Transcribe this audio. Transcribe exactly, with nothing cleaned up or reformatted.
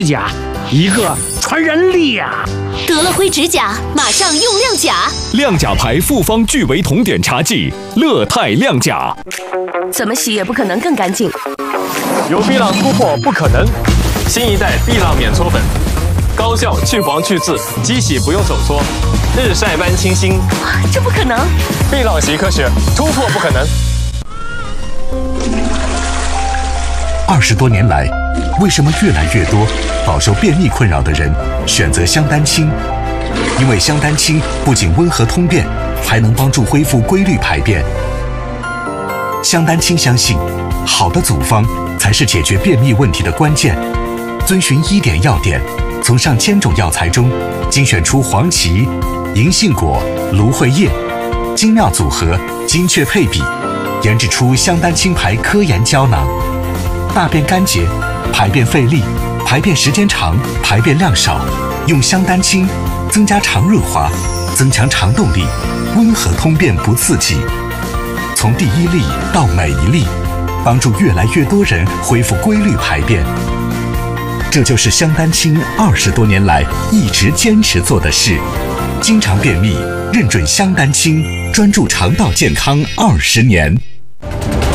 甲，一个传染力呀！ 得了灰指甲，马上用亮甲。 亮甲牌复方聚维酮碘茶剂，乐泰亮甲。 怎么洗也不可能更干净。 有碧浪突破不可能，新一代碧浪免搓粉，高效去黄去渍，机洗不用手搓，日晒般清新。 这不可能！ 碧浪洗科学，突破不可能。 二十多年来，为什么越来越多饱受便秘困扰的人选择香丹清？因为香丹清不仅温和通便，还能帮助恢复规律排便。香丹清相信，好的组方才是解决便秘问题的关键。遵循医典药典，从上千种药材中精选出黄芪、银杏果、芦荟叶，精妙组合，精确配比，研制出香丹清牌科研胶囊。大便干结、排便费力、排便时间长、排便量少，用香丹清增加肠润滑，增强肠动力，温和通便不刺激。从第一粒到每一粒，帮助越来越多人恢复规律排便。这就是香丹清二十多年来一直坚持做的事。经常便秘，认准香丹清，专注肠道健康二十年。